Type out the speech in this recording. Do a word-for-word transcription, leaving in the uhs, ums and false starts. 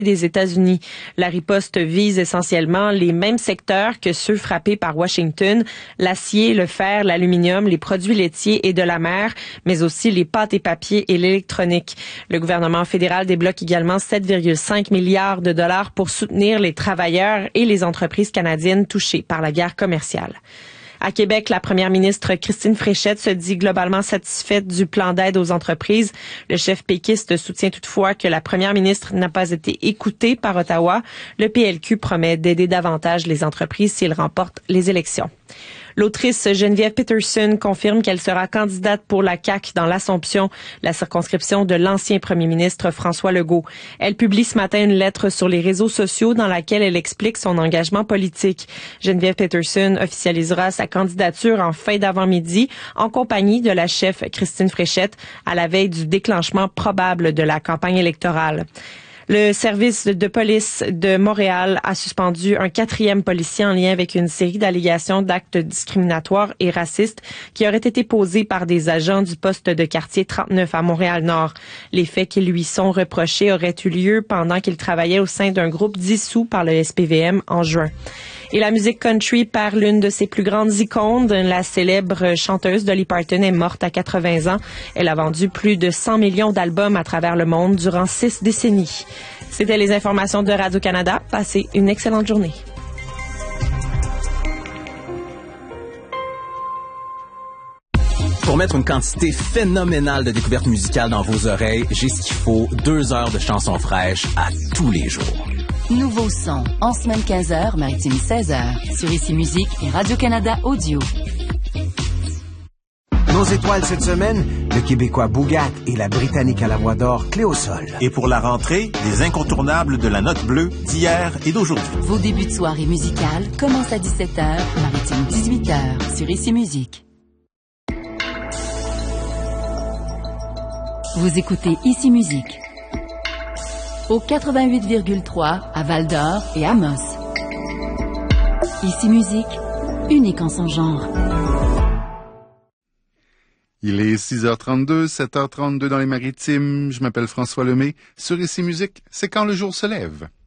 des États-Unis. La riposte vise essentiellement les mêmes secteurs que ceux frappés par Washington, l'acier, le fer, l'aluminium, les produits laitiers et de la mer, mais aussi les pâtes et papiers et l'électronique. Le gouvernement fédéral débloque également sept virgule cinq milliards de dollars pour soutenir les travailleurs et les entreprises canadiennes touchées par la guerre commerciale. À Québec, la première ministre Christine Fréchette se dit globalement satisfaite du plan d'aide aux entreprises. Le chef péquiste soutient toutefois que la première ministre n'a pas été écoutée par Ottawa. Le P L Q promet d'aider davantage les entreprises s'il remporte les élections. L'autrice Geneviève Peterson confirme qu'elle sera candidate pour la C A Q dans l'Assomption, la circonscription de l'ancien premier ministre François Legault. Elle publie ce matin une lettre sur les réseaux sociaux dans laquelle elle explique son engagement politique. Geneviève Peterson officialisera sa candidature en fin d'avant-midi en compagnie de la chef Christine Fréchette à la veille du déclenchement probable de la campagne électorale. Le service de police de Montréal a suspendu un quatrième policier en lien avec une série d'allégations d'actes discriminatoires et racistes qui auraient été posés par des agents du poste de quartier trente-neuf à Montréal-Nord. Les faits qui lui sont reprochés auraient eu lieu pendant qu'il travaillait au sein d'un groupe dissous par le S P V M en juin. Et la musique country perd l'une de ses plus grandes icônes. La célèbre chanteuse Dolly Parton est morte à quatre-vingts ans. Elle a vendu plus de cent millions d'albums à travers le monde durant six décennies. C'était les informations de Radio-Canada. Passez une excellente journée. Pour mettre une quantité phénoménale de découvertes musicales dans vos oreilles, j'ai ce qu'il faut, deux heures de chansons fraîches à tous les jours. Nouveau son, en semaine quinze heures, maritime seize heures, sur Ici Musique et Radio-Canada Audio. Nos étoiles cette semaine, le Québécois Bougat et la Britannique à la voix d'or Cléosol. Et pour la rentrée, les incontournables de la note bleue d'hier et d'aujourd'hui. Vos débuts de soirée musicale commencent à dix-sept heures, maritime dix-huit heures, sur Ici Musique. Vous écoutez Ici Musique au quatre-vingt-huit virgule trois à Val-d'Or et Amos. Ici Musique, unique en son genre. Il est six heures trente-deux, sept heures trente-deux dans les Maritimes. Je m'appelle François Lemay. Sur Ici Musique, c'est quand le jour se lève.